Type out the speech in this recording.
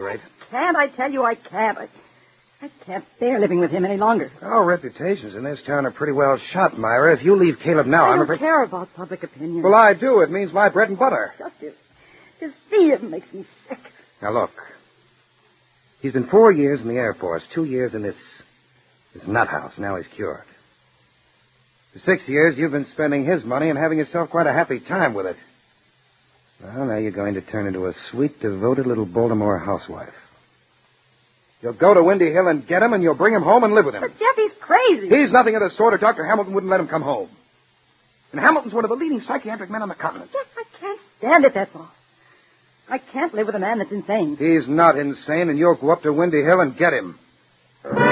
Right. I tell you I can't. I can't bear living with him any longer. Our reputations in this town are pretty well shot, Myra. If you leave Caleb now, I I'm don't afraid... care about public opinion. Well, I do. It means my bread and butter. Just to see him makes me sick. Now, look. He's been 4 years in the Air Force, 2 years in this nut house. Now he's cured. For 6 years, you've been spending his money and having yourself quite a happy time with it. Well, now you're going to turn into a sweet, devoted little Baltimore housewife. You'll go to Windy Hill and get him, and you'll bring him home and live with him. But Jeff, he's crazy. He's nothing of the sort, or Dr. Hamilton wouldn't let him come home. And Hamilton's one of the leading psychiatric men on the continent. Jeff, I can't stand it, that's all. I can't live with a man that's insane. He's not insane, and you'll go up to Windy Hill and get him.